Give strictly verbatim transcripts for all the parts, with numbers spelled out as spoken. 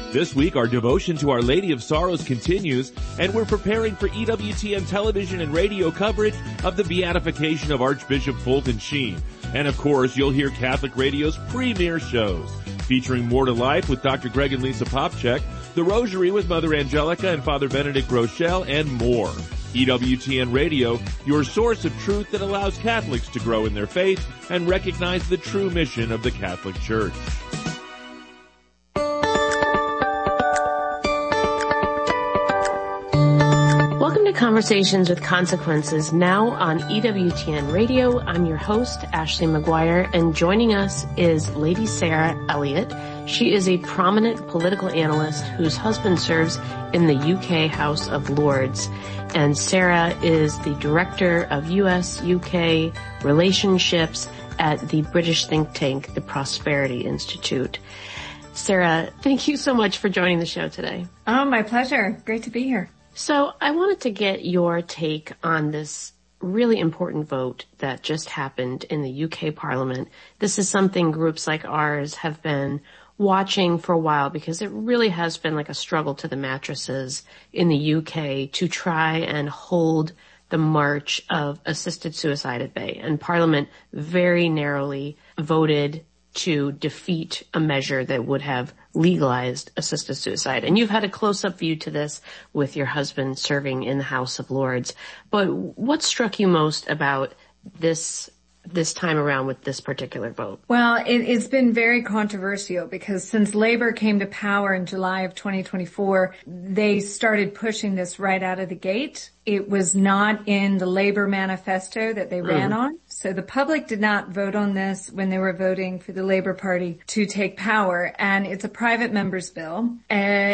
This week, our devotion to Our Lady of Sorrows continues, and we're preparing for E W T N television and radio coverage of the beatification of Archbishop Fulton Sheen. And of course, you'll hear Catholic Radio's premier shows, featuring More to Life with Doctor Greg and Lisa Popchak, The Rosary with Mother Angelica and Father Benedict Rochelle, and more. E W T N Radio, your source of truth that allows Catholics to grow in their faith and recognize the true mission of the Catholic Church. Welcome to Conversations with Consequences, now on E W T N Radio. I'm your host, Ashley McGuire, and joining us is Lady Sarah Elliott. She is a prominent political analyst whose husband serves in the U K House of Lords. And Sarah is the director of U S U K relationships at the British think tank, the Prosperity Institute. Sarah, thank you so much for joining the show today. Oh, my pleasure. Great to be here. So I wanted to get your take on this really important vote that just happened in the U K Parliament. This is something groups like ours have been watching for a while because it really has been like a struggle to the mattresses in the U K to try and hold the march of assisted suicide at bay. And Parliament very narrowly voted to defeat a measure that would have legalized assisted suicide. And you've had a close-up view to this with your husband serving in the House of Lords. But what struck you most about this this time around with this particular vote? Well, it, it's been very controversial because since Labour came to power in July of twenty twenty-four, they started pushing this right out of the gate. It was not in the Labour manifesto that they ran mm. on. So the public did not vote on this when they were voting for the Labour Party to take power. And it's a private member's bill. Uh,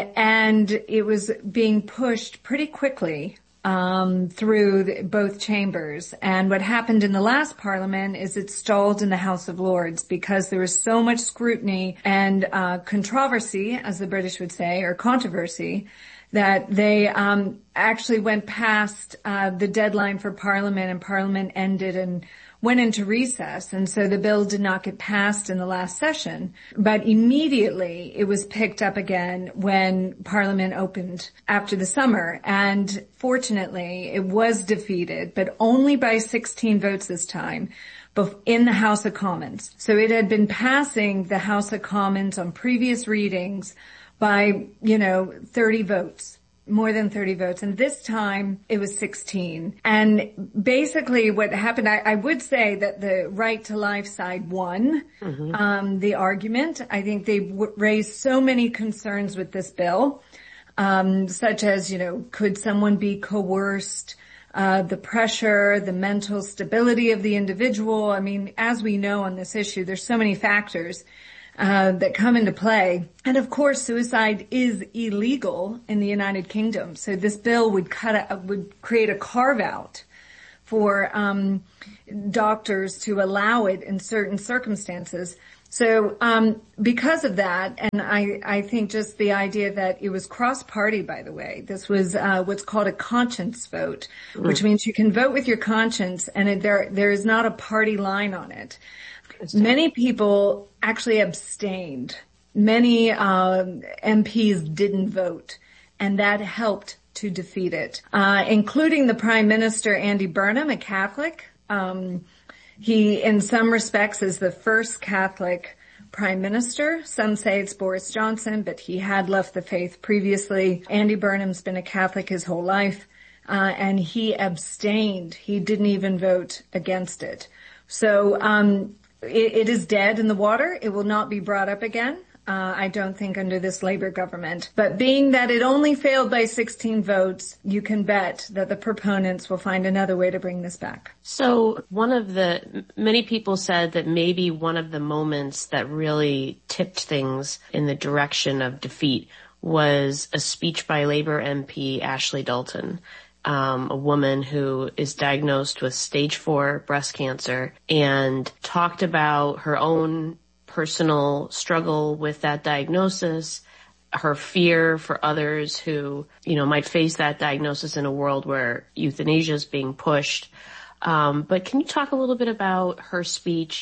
and it was being pushed pretty quickly Um, through the, both chambers. And what happened in the last parliament is it stalled in the House of Lords because there was so much scrutiny and uh, controversy, as the British would say, or controversy, that they um, actually went past uh, the deadline for Parliament, and Parliament ended and went into recess, and so the bill did not get passed in the last session. But immediately it was picked up again when Parliament opened after the summer, and fortunately it was defeated, but only by sixteen votes this time in the House of Commons. So it had been passing the House of Commons on previous readings by, you know, thirty votes. More than thirty votes. And this time it was sixteen. And basically what happened, I, I would say that the right to life side won, mm-hmm. um, the argument. I think they w- raised so many concerns with this bill, um, such as, you know, could someone be coerced? Uh, the pressure, the mental stability of the individual. I mean, as we know on this issue, there's so many factors Uh, that come into play. And of course, suicide is illegal in the United Kingdom. So this bill would cut a, would create a carve out for um, doctors to allow it in certain circumstances. So um, because of that, and I, I think just the idea that it was cross-party, by the way. This was uh, what's called a conscience vote, mm. which means you can vote with your conscience, and it, there there is not a party line on it. Many people actually abstained. Many uh, M Ps didn't vote, and that helped to defeat it, uh, including the Prime Minister, Andy Burnham, a Catholic. Um, he, in some respects, is the first Catholic Prime Minister. Some say it's Boris Johnson, but he had left the faith previously. Andy Burnham's been a Catholic his whole life, uh, and he abstained. He didn't even vote against it. So um It, it is dead in the water. It will not be brought up again. Uh, I don't think under this Labour government. But being that it only failed by sixteen votes, you can bet that the proponents will find another way to bring this back. So one of the, many people said that maybe one of the moments that really tipped things in the direction of defeat was a speech by Labour M P Ashley Dalton. Um, a woman who is diagnosed with stage four breast cancer, and talked about her own personal struggle with that diagnosis, her fear for others who, you know, might face that diagnosis in a world where euthanasia is being pushed. Um, but can you talk a little bit about her speech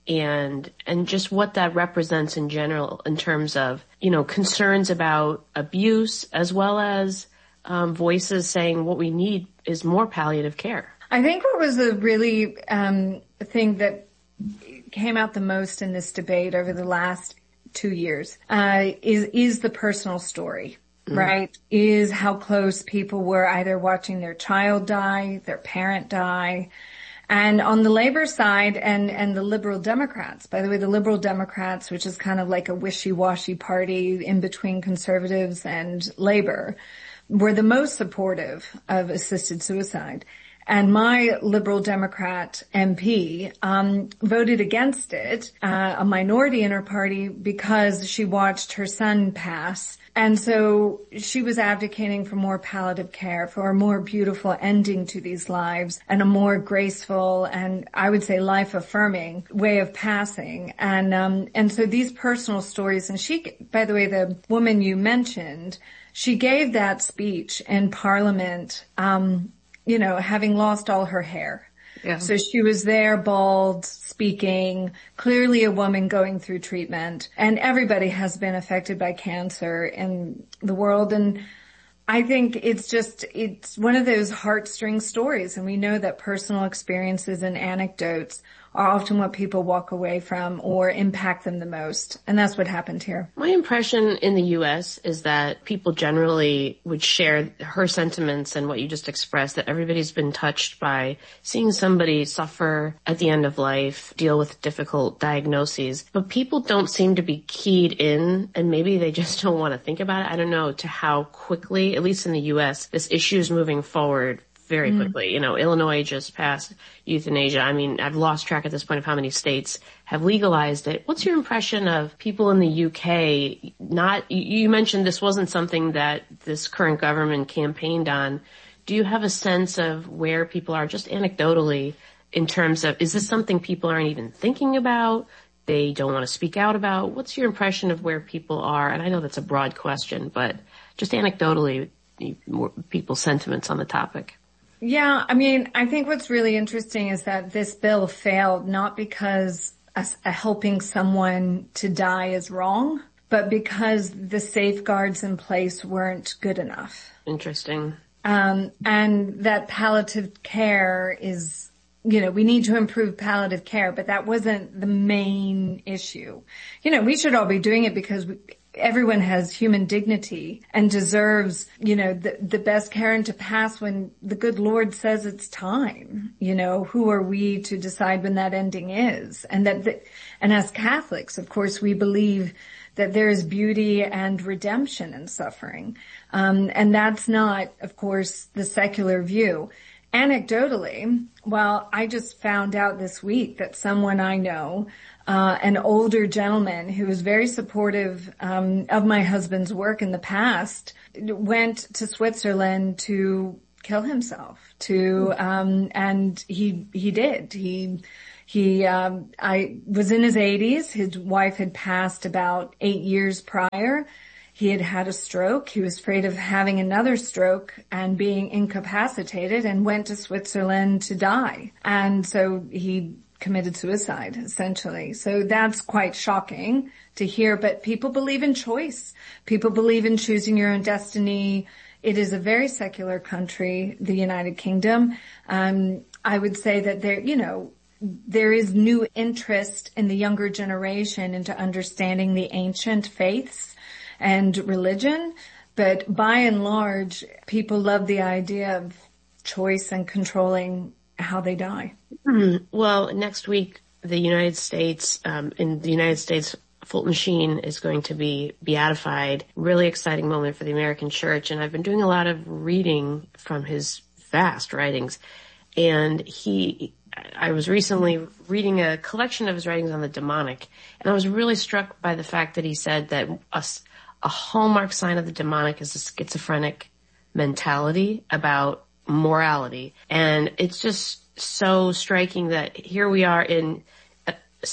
and and just what that represents in general in terms of, you know, concerns about abuse, as well as um, voices saying what we need is more palliative care. I think what was the really um, thing that came out the most in this debate over the last two years uh, is is the personal story. Mm. Right? Is how close people were either watching their child die, their parent die. And on the labor side and, and the liberal Democrats, by the way, the liberal Democrats, which is kind of like a wishy-washy party in between conservatives and labor, were the most supportive of assisted suicide. And my liberal Democrat M P um voted against it, uh, a minority in her party, because she watched her son pass. And so she was advocating for more palliative care, for a more beautiful ending to these lives, and a more graceful and, I would say, life-affirming way of passing. And um and so these personal stories, and she, by the way, the woman you mentioned, she gave that speech in Parliament, um you know, having lost all her hair. Yeah. So she was there, bald, speaking, clearly a woman going through treatment. And everybody has been affected by cancer in the world. And I think it's just, it's one of those heartstring stories. And we know that personal experiences and anecdotes are often what people walk away from or impact them the most. And that's what happened here. My impression in the U S is that people generally would share her sentiments and what you just expressed, that everybody's been touched by seeing somebody suffer at the end of life, deal with difficult diagnoses. But people don't seem to be keyed in, and maybe they just don't want to think about it. I don't know, to how quickly, at least in the U S, this issue is moving forward very quickly. Mm. You know, Illinois just passed euthanasia. I mean, I've lost track at this point of how many states have legalized it. What's your impression of people in the U K? Not, you mentioned this wasn't something that this current government campaigned on. Do you have a sense of where people are, just anecdotally, in terms of, is this something people aren't even thinking about? They don't want to speak out about? What's your impression of where people are? And I know that's a broad question, but just anecdotally, people's sentiments on the topic. Yeah, I mean, I think what's really interesting is that this bill failed not because a, a helping someone to die is wrong, but because the safeguards in place weren't good enough. Interesting. Um, and that palliative care is, you know, we need to improve palliative care, but that wasn't the main issue. You know, we should all be doing it because we, everyone has human dignity and deserves, you know, the, the best care and to pass when the good Lord says it's time. You know, who are we to decide when that ending is? And that, the, and as Catholics, of course, we believe that there is beauty and redemption in suffering. Um, and that's not, of course, the secular view. Anecdotally, well, I just found out this week that someone I know, Uh, an older gentleman who was very supportive um, of my husband's work in the past, went to Switzerland to kill himself. To um, and he he did. He he um, I was in his eighties. His wife had passed about eight years prior. He had had a stroke. He was afraid of having another stroke and being incapacitated, and went to Switzerland to die. And so he committed suicide, essentially. So that's quite shocking to hear, but people believe in choice. People believe in choosing your own destiny. It is a very secular country, the United Kingdom. Um, I would say that there, you know, there is new interest in the younger generation into understanding the ancient faiths and religion, but by and large, people love the idea of choice and controlling how they die. Mm-hmm. Well, next week, the United States, um, in the United States, Fulton Sheen is going to be beatified. Really exciting moment for the American Church. And I've been doing a lot of reading from his vast writings. And he, I was recently reading a collection of his writings on the demonic. And I was really struck by the fact that he said that a, a hallmark sign of the demonic is a schizophrenic mentality about morality. And it's just so striking that here we are in a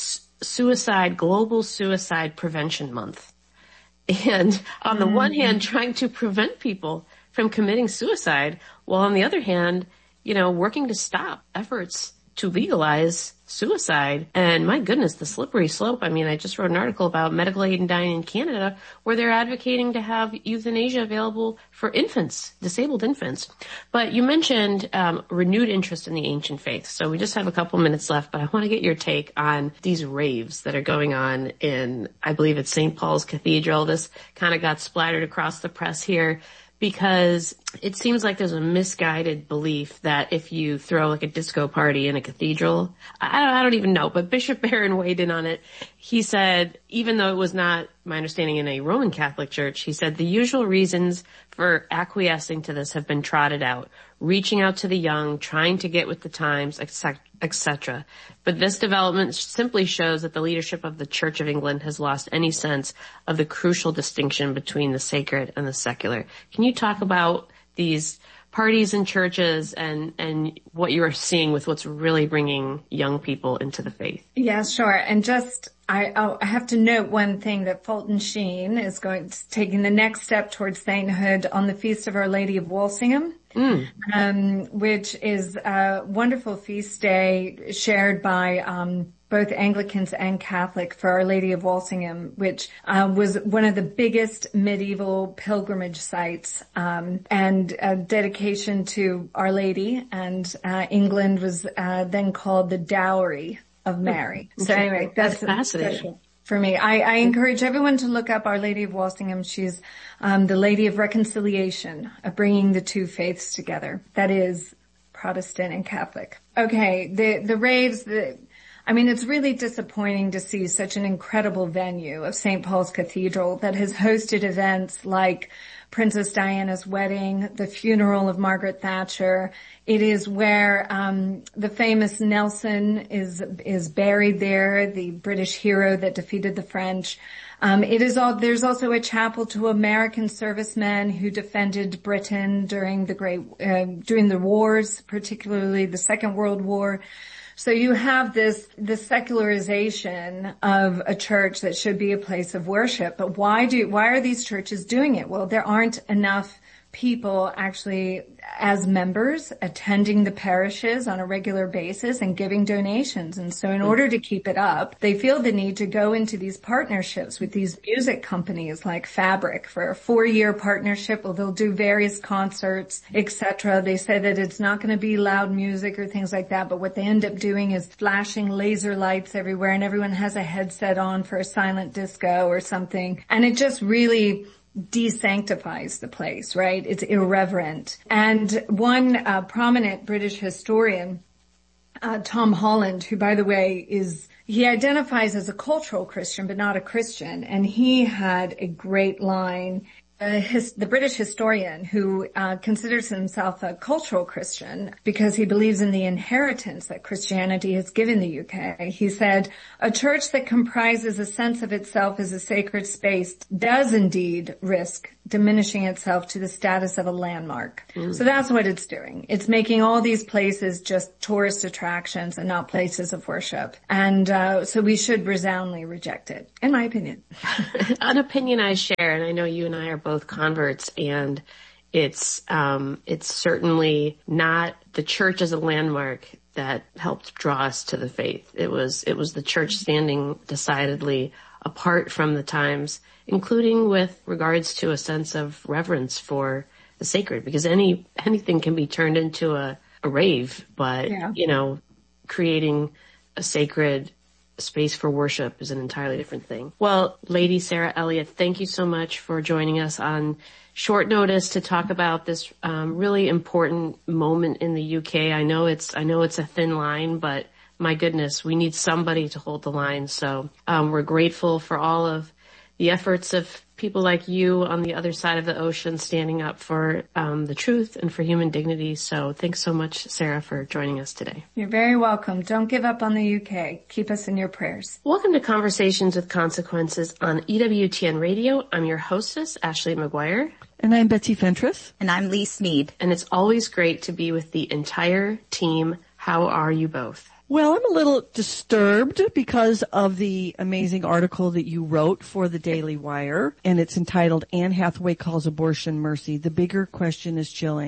suicide, global suicide prevention month. And on the mm-hmm. one hand, trying to prevent people from committing suicide, while on the other hand, you know, working to stop efforts to legalize suicide. And my goodness, the slippery slope. I mean, I just wrote an article about medical aid in dying in Canada where they're advocating to have euthanasia available for infants, disabled infants. But you mentioned um, renewed interest in the ancient faith. So we just have a couple minutes left, but I want to get your take on these raves that are going on in, I believe it's Saint Paul's Cathedral. This kind of got splattered across the press here, because it seems like there's a misguided belief that if you throw like a disco party in a cathedral, I don't, I don't even know, but Bishop Barron weighed in on it. He said, even though it was not my understanding in a Roman Catholic church, he said the usual reasons for acquiescing to this have been trotted out, reaching out to the young, trying to get with the times, et cetera. But this development simply shows that the leadership of the Church of England has lost any sense of the crucial distinction between the sacred and the secular. Can you talk about these parties in churches and, and what you are seeing with what's really bringing young people into the faith? Yeah, sure. And just, I, oh, I have to note one thing, that Fulton Sheen is going, taking the next step towards sainthood on the Feast of Our Lady of Walsingham. Mm. Um, which is a wonderful feast day shared by, um, both Anglicans and Catholic for Our Lady of Walsingham, which, uh, was one of the biggest medieval pilgrimage sites, um, and a dedication to Our Lady. And, uh, England was, uh, then called the Dowry of Mary. Mm. So anyway, that's, that's fascinating. Special. For me, I, I encourage everyone to look up Our Lady of Walsingham. She's um, the Lady of Reconciliation, of bringing the two faiths together. That is Protestant and Catholic. Okay, the the raves. The, I mean, it's really disappointing to see such an incredible venue of Saint Paul's Cathedral that has hosted events like Princess Diana's wedding, the funeral of Margaret Thatcher. It is where um the famous Nelson is is buried there, the British hero that defeated the French. Um it is all there's also a chapel to American servicemen who defended Britain during the great uh, during the wars, particularly the Second World War. So you have this, the secularization of a church that should be a place of worship. But why do, why are these churches doing it? Well, there aren't enough people actually as members attending the parishes on a regular basis and giving donations. And so in order to keep it up, they feel the need to go into these partnerships with these music companies like Fabric for a four-year partnership. Well, they'll do various concerts, et cetera. They say that it's not going to be loud music or things like that, but what they end up doing is flashing laser lights everywhere, and everyone has a headset on for a silent disco or something. And it just really desanctifies the place, right? It's irreverent. And one uh, prominent British historian, uh, Tom Holland, who, by the way, is, he identifies as a cultural Christian, but not a Christian. And he had a great line. Uh, his, the British historian who uh, considers himself a cultural Christian because he believes in the inheritance that Christianity has given the U K. He said, a church that comprises a sense of itself as a sacred space does indeed risk diminishing itself to the status of a landmark. Mm. So that's what it's doing. It's making all these places just tourist attractions and not places of worship. And uh, so we should resoundingly reject it, in my opinion. An opinion I share, and I know you and I are both converts, and it's um it's certainly not the church as a landmark that helped draw us to the faith. It was it was the church standing decidedly apart from the times, including with regards to a sense of reverence for the sacred, because any anything can be turned into a, a rave, but yeah. you know, creating a sacred space for worship is an entirely different thing. Well, Lady Sarah Elliott, thank you so much for joining us on short notice to talk about this um, really important moment in the U K. I know it's I know it's a thin line, but my goodness, we need somebody to hold the line. So um, we're grateful for all of the efforts of people like you on the other side of the ocean standing up for um, the truth and for human dignity. So thanks so much, Sarah, for joining us today. You're very welcome. Don't give up on the U K. Keep us in your prayers. Welcome to Conversations with Consequences on E W T N Radio. I'm your hostess, Ashley McGuire. And I'm Betsy Fentress. And I'm Lee Smead. And it's always great to be with the entire team. How are you both? Well, I'm a little disturbed because of the amazing article that you wrote for the Daily Wire, and it's entitled, Anne Hathaway Calls Abortion Mercy. The Bigger Question is Chilling.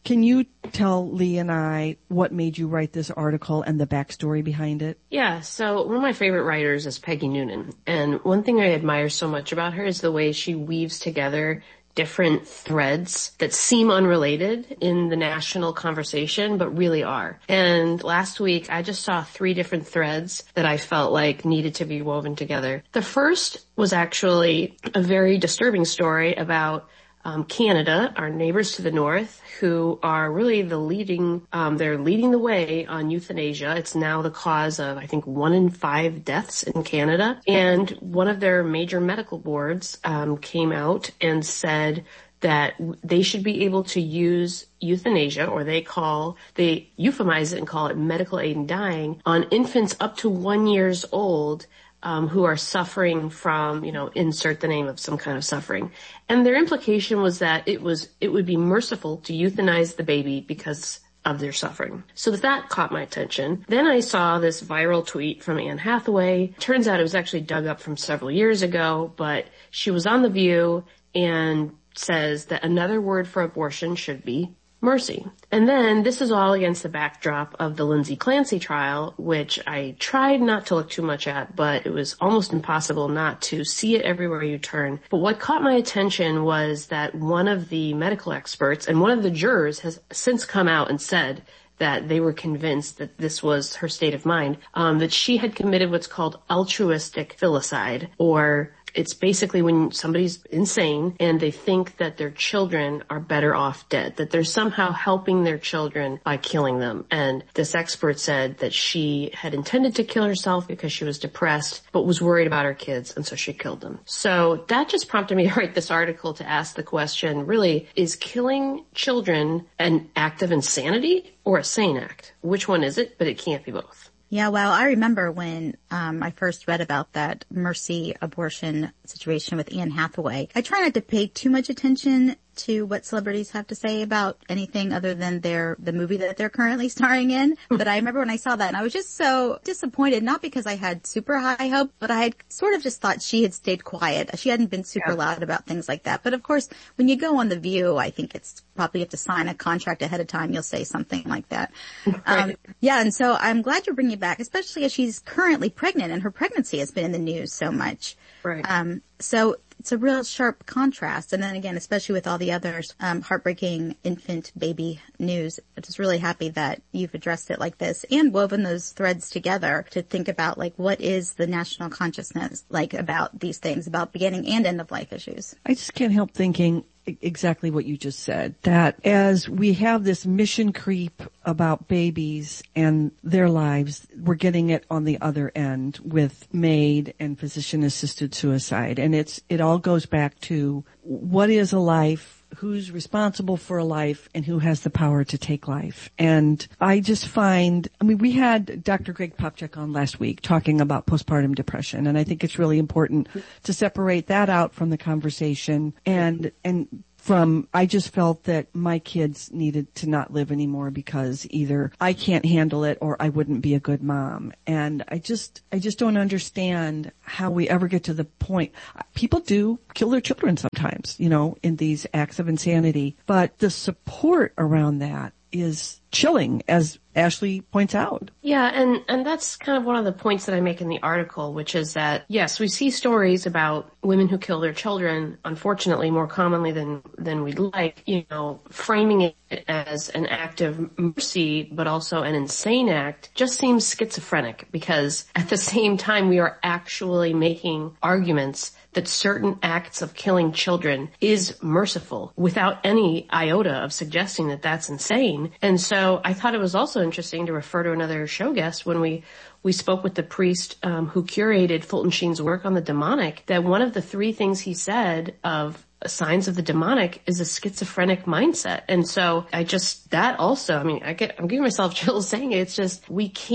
Can you tell Lee and I what made you write this article and the backstory behind it? Yeah, so one of my favorite writers is Peggy Noonan. And one thing I admire so much about her is the way she weaves together different threads that seem unrelated in the national conversation, but really are. And last week, I just saw three different threads that I felt like needed to be woven together. The first was actually a very disturbing story about um, Canada, our neighbors to the north, who are really the leading, um, they're leading the way on euthanasia. It's now the cause of, I think, one in five deaths in Canada. And one of their major medical boards um, came out and said that they should be able to use euthanasia, or they call, they euphemize it and call it medical aid in dying, on infants up to one years old Um, who are suffering from, you know, insert the name of some kind of suffering. And their implication was that it was, it would be merciful to euthanize the baby because of their suffering. So that caught my attention. Then I saw this viral tweet from Anne Hathaway. Turns out it was actually dug up from several years ago, but she was on The View and says that another word for abortion should be mercy. And then this is all against the backdrop of the Lindsay Clancy trial, which I tried not to look too much at, but it was almost impossible not to see it everywhere you turn. But what caught my attention was that one of the medical experts and one of the jurors has since come out and said that they were convinced that this was her state of mind, um, that she had committed what's called altruistic filicide, or it's basically when somebody's insane and they think that their children are better off dead, that they're somehow helping their children by killing them. And this expert said that she had intended to kill herself because she was depressed, but was worried about her kids, and so she killed them. So that just prompted me to write this article to ask the question, really, is killing children an act of insanity or a sane act? Which one is it? But it can't be both. Yeah, well, I remember when um I first read about that Mercy abortion situation with Anne Hathaway. I try not to pay too much attention to what celebrities have to say about anything other than their the movie that they're currently starring in. But I remember when I saw that, and I was just so disappointed, not because I had super high hope, but I had sort of just thought she had stayed quiet. She hadn't been super yeah. loud about things like that. But of course, when you go on The View, I think it's probably you have to sign a contract ahead of time. You'll say something like that. Right. Um, yeah, and so I'm glad you're bringing it back, especially as she's currently pregnant, and her pregnancy has been in the news so much. Right. Um, so it's a real sharp contrast. And then again, especially with all the other um, heartbreaking infant baby news, I'm just really happy that you've addressed it like this and woven those threads together to think about, like, what is the national consciousness like about these things, about beginning and end of life issues. I just can't help thinking exactly what you just said, that as we have this mission creep about babies and their lives, we're getting it on the other end with MAID and physician-assisted suicide. And it's it all goes back to what is a life, who's responsible for a life, and who has the power to take life. And I just find, I mean, we had Doctor Greg Popchak on last week talking about postpartum depression, and I think it's really important to separate that out from the conversation and, and from, I just felt that my kids needed to not live anymore because either I can't handle it or I wouldn't be a good mom. And I just, I just don't understand how we ever get to the point. People do kill their children sometimes, you know, in these acts of insanity, but the support around that is chilling, as Ashley points out. Yeah, and, and that's kind of one of the points that I make in the article, which is that, yes, we see stories about women who kill their children, unfortunately, more commonly than, than we'd like, you know, framing it as an act of mercy, but also an insane act, just seems schizophrenic, because at the same time, we are actually making arguments that certain acts of killing children is merciful without any iota of suggesting that that's insane. And so I thought it was also interesting to refer to another show guest when we we spoke with the priest um, who curated Fulton Sheen's work on the demonic, that one of the three things he said of signs of the demonic is a schizophrenic mindset. And so I just, that also, I mean, I get, I'm giving myself chills saying it. It's just, we can't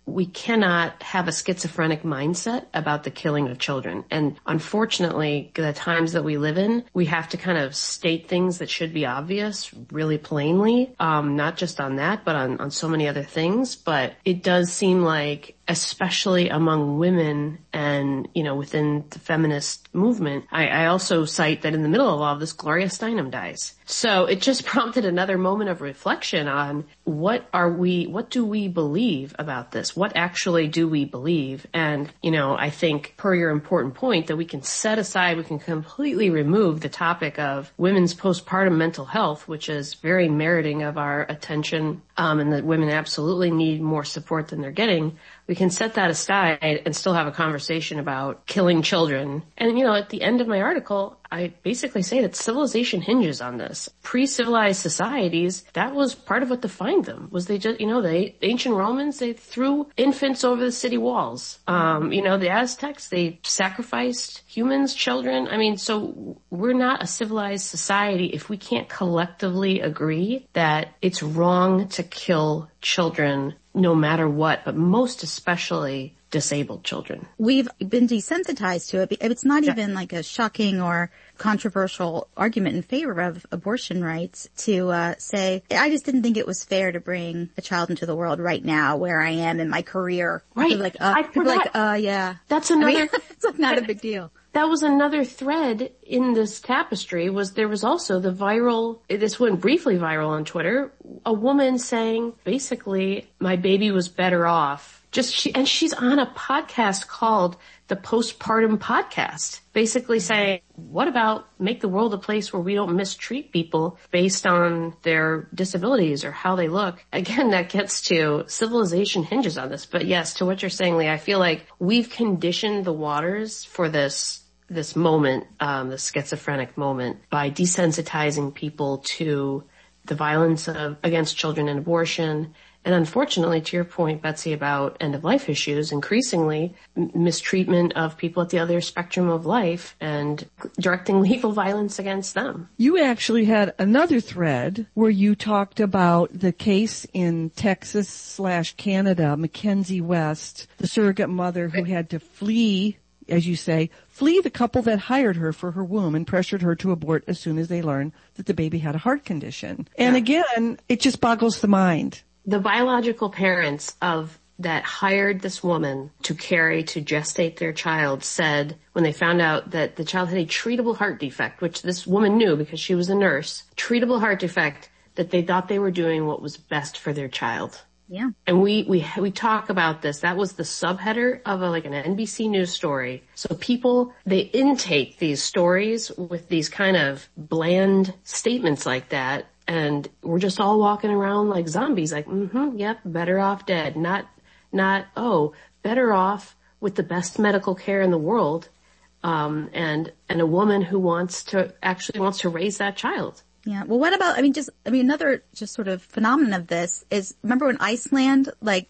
we cannot have a schizophrenic mindset about the killing of children. And unfortunately, the times that we live in, we have to kind of state things that should be obvious really plainly, um, not just on that, but on, on so many other things. But it does seem like, especially among women and, you know, within the feminist movement, I, I also cite that in the middle of all of this, Gloria Steinem dies. So it just prompted another moment of reflection on what are we, what do we believe about this? What actually do we believe? And, you know, I think per your important point that we can set aside, we can completely remove the topic of women's postpartum mental health, which is very meriting of our attention, um, and that women absolutely need more support than they're getting. We can set that aside and still have a conversation about killing children. And, you know, at the end of my article, I basically say that civilization hinges on this. Pre-civilized societies, that was part of what defined them, was they just, you know, they, the ancient Romans, they threw infants over the city walls. Um, you know, the Aztecs, they sacrificed humans, children. I mean, so we're not a civilized society if we can't collectively agree that it's wrong to kill children no matter what, but most especially disabled children. We've been desensitized to it. It's not yeah. even like a shocking or controversial argument in favor of abortion rights to uh, say, I just didn't think it was fair to bring a child into the world right now where I am in my career. Right. People like, uh, I people like, uh, yeah. That's another, I mean, it's like not a big deal. That was another thread in this tapestry. Was there was also the viral, this went briefly viral on Twitter, a woman saying basically my baby was better off. Just she, and she's on a podcast called the Postpartum Podcast, basically saying, what about make the world a place where we don't mistreat people based on their disabilities or how they look? Again, that gets to civilization hinges on this. But yes, to what you're saying, Lee, I feel like we've conditioned the waters for this this moment, um, the schizophrenic moment, by desensitizing people to the violence of, against children and abortion. And unfortunately, to your point, Betsy, about end-of-life issues, increasingly m- mistreatment of people at the other spectrum of life and directing lethal violence against them. You actually had another thread where you talked about the case in Texas slash Canada, Mackenzie West, the surrogate mother who had to flee, as you say, flee the couple that hired her for her womb and pressured her to abort as soon as they learned that the baby had a heart condition. And yeah. again, it just boggles the mind. The biological parents of that hired this woman to carry, to gestate their child said when they found out that the child had a treatable heart defect, which this woman knew because she was a nurse, treatable heart defect, that they thought they were doing what was best for their child. Yeah. And we, we, we talk about this. That was the subheader of a, like an N B C News story. So people, they intake these stories with these kind of bland statements like that. And we're just all walking around like zombies, like, mm-hmm, yep, better off dead. Not, not, oh, better off with the best medical care in the world. Um, and, and a woman who wants to, actually wants to raise that child. Yeah. Well, what about, I mean, just, I mean, another just sort of phenomenon of this is, remember when Iceland, like,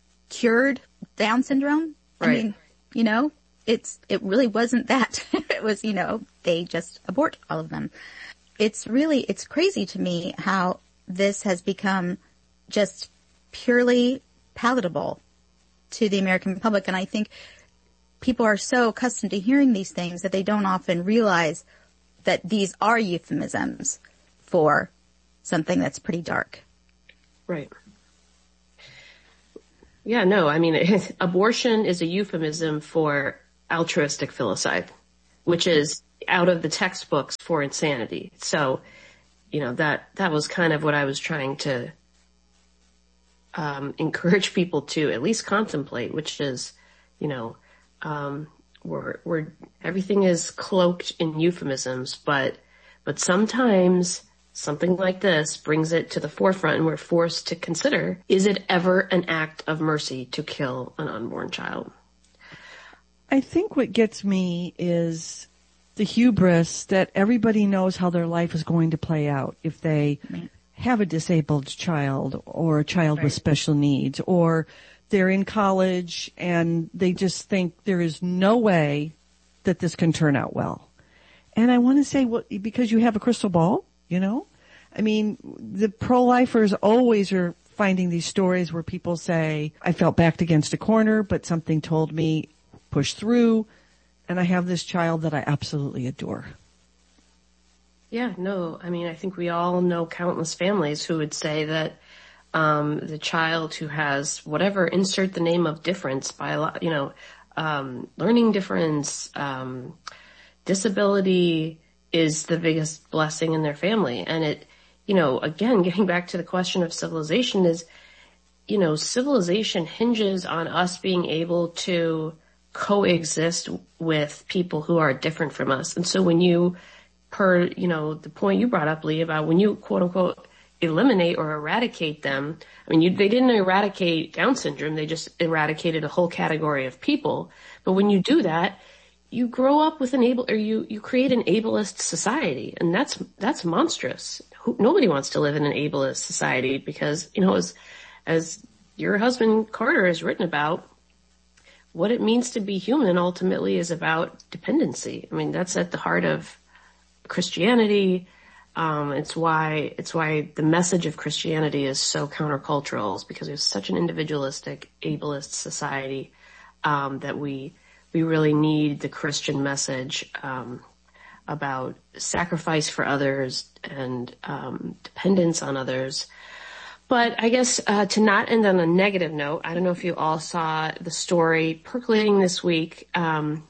cured Down syndrome? Right. I mean, you know, it's, it really wasn't that. It was, you know, they just abort all of them. It's really, it's crazy to me how this has become just purely palatable to the American public. And I think people are so accustomed to hearing these things that they don't often realize that these are euphemisms for something that's pretty dark. Right. Yeah, no, I mean, it, abortion is a euphemism for altruistic filicide, which is out of the textbooks for insanity. So, you know, that, that was kind of what I was trying to, um, encourage people to at least contemplate, which is, you know, um, we're, we're, everything is cloaked in euphemisms, but, but sometimes something like this brings it to the forefront and we're forced to consider, is it ever an act of mercy to kill an unborn child? I think what gets me is the hubris that everybody knows how their life is going to play out if they have a disabled child or a child right. with special needs, or they're in college and they just think there is no way that this can turn out well. And I want to say, well, because you have a crystal ball, you know? I mean, the pro-lifers always are finding these stories where people say, I felt backed against a corner, but something told me push through, and I have this child that I absolutely adore. Yeah, no, I mean, I think we all know countless families who would say that um, the child who has whatever, insert the name of difference, by a lot, you know, um, learning difference, um, disability is the biggest blessing in their family. And it, you know, again, getting back to the question of civilization is, you know, civilization hinges on us being able to coexist with people who are different from us. And so when you, per, you know, the point you brought up, Lee, about when you quote unquote eliminate or eradicate them, I mean, you, they didn't eradicate Down syndrome, they just eradicated a whole category of people. But when you do that, you grow up with an able, or you, you create an ableist society, and that's, that's monstrous. Who, nobody wants to live in an ableist society because, you know, as, as your husband Carter has written about, what it means to be human ultimately is about dependency. I mean, that's at the heart of Christianity. Um, it's why, it's why the message of Christianity is so countercultural, is because it's such an individualistic, ableist society, um, that we, we really need the Christian message, um, about sacrifice for others and, um, dependence on others. But I guess, uh, to not end on a negative note, I don't know if you all saw the story percolating this week. Um,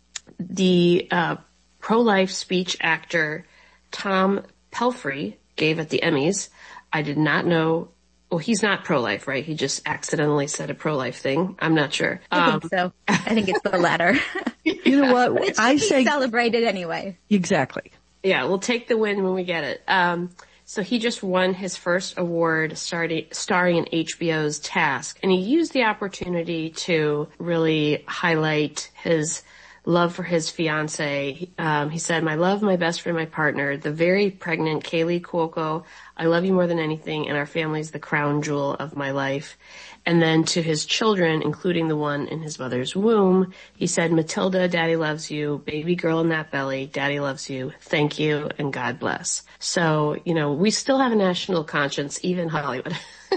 the, uh, pro-life speech actor Tom Pelphrey gave at the Emmys. I did not know, well, he's not pro-life, right? He just accidentally said a pro-life thing. I'm not sure. I think um, so. I think it's the latter. You know what? But it should I be say celebrated anyway. Exactly. Yeah, we'll take the win when we get it. Um, so he just won his first award starting, starring in H B O's Task, and he used the opportunity to really highlight his love for his fiance. Um, he said, my love, my best friend, my partner, the very pregnant Kaylee Cuoco. I love you more than anything, and our family's the crown jewel of my life. And then to his children, including the one in his mother's womb, he said, Matilda, daddy loves you. Baby girl in that belly, daddy loves you. Thank you, and God bless. So, you know, we still have a national conscience, even Hollywood.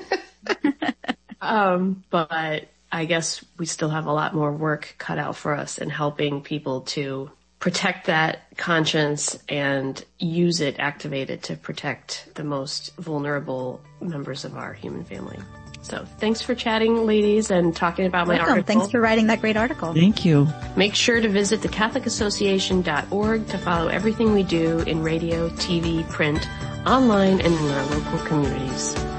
um, but I guess we still have a lot more work cut out for us in helping people to protect that conscience and use it, activate it to protect the most vulnerable members of our human family. So thanks for chatting, ladies, and talking about my Welcome. article. Thanks for writing that great article. Thank you. Make sure to visit the catholic association dot org to follow everything we do in radio, T V, print, online, and in our local communities.